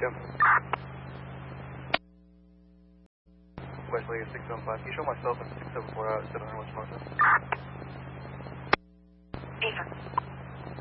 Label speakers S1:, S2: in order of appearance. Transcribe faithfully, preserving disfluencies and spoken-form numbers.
S1: Jim. Wesley six seven five. Can you show myself at six seven four out seven nine West Martha?